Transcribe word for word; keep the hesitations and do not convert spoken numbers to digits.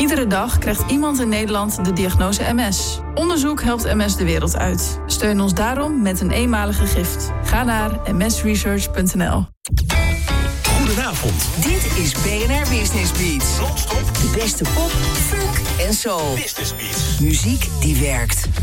Iedere dag krijgt iemand in Nederland de diagnose M S. Onderzoek helpt M S de wereld uit. Steun ons daarom met een eenmalige gift. Ga naar m s research punt n l. Goedenavond. Dit is B N R Business Beats. Non-stop. De beste pop, funk en soul. Business Beats. Muziek die werkt.